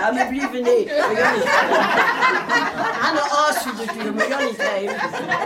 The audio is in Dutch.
Ja, maar liever niet. Maar jullie... Aan de asje natuurlijk, maar jullie niet geven.